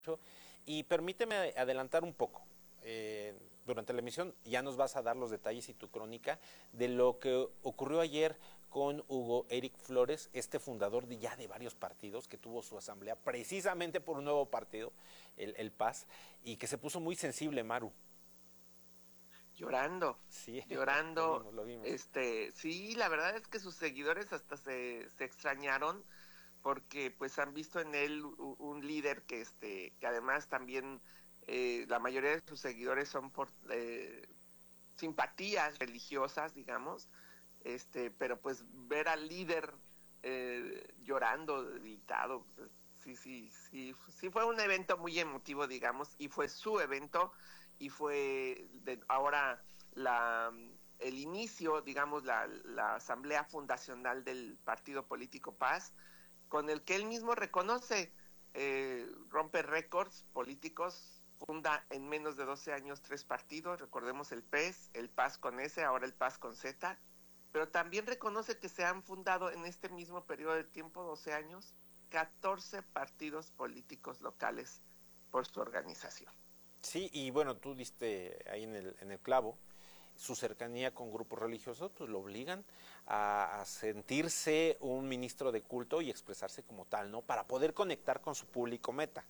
Y permíteme adelantar un poco. Durante la emisión ya nos vas a dar los detalles y tu crónica de lo que ocurrió ayer con Hugo Eric Flores, este fundador de varios partidos, que tuvo su asamblea precisamente por un nuevo partido, el PAS, y que se puso muy sensible, Maru. Llorando, Sí, lo llorando. vimos, lo vimos. Sí, la verdad es que sus seguidores hasta se extrañaron porque pues han visto en él un líder que además también la mayoría de sus seguidores son por simpatías religiosas, digamos, pero pues ver al líder llorando, gritado, pues, sí fue un evento muy emotivo, digamos, y fue su evento y fue ahora el inicio, digamos, la asamblea fundacional del partido político Paz, con el que él mismo reconoce, rompe récords políticos, funda en menos de 12 años 3 partidos, recordemos el PES, el PAS con S, ahora el PAS con Z, pero también reconoce que se han fundado en este mismo periodo de tiempo, 12 años, 14 partidos políticos locales por su organización. Sí, y bueno, tú diste ahí en el clavo. Su cercanía con grupos religiosos pues lo obligan a sentirse un ministro de culto y expresarse como tal, ¿no? Para poder conectar con su público meta.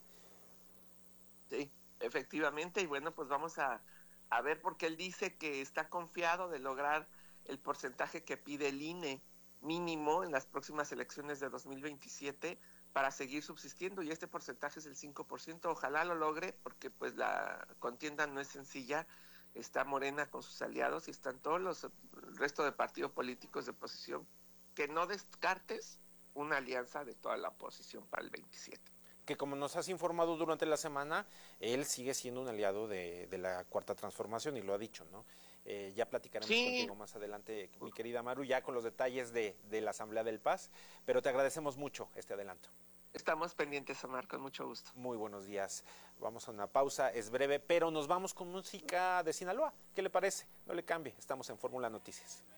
Sí, efectivamente, y bueno, pues vamos a ver porque él dice que está confiado de lograr el porcentaje que pide el INE mínimo en las próximas elecciones de 2027 para seguir subsistiendo, y este porcentaje es el 5%. Ojalá lo logre porque pues la contienda no es sencilla. Está Morena con sus aliados y están todos el resto de partidos políticos de oposición, que no descartes una alianza de toda la oposición para el 27. Que como nos has informado durante la semana, él sigue siendo un aliado de la Cuarta Transformación y lo ha dicho, ¿no? Ya platicaremos Sí, contigo más adelante, mi querida Maru, ya con los detalles de la Asamblea del Paz, pero te agradecemos mucho este adelanto. estamos pendientes, Omar, con mucho gusto. Muy buenos días. Vamos a una pausa, es breve, pero nos vamos con música de Sinaloa. ¿Qué le parece? No le cambie, estamos en Fórmula Noticias.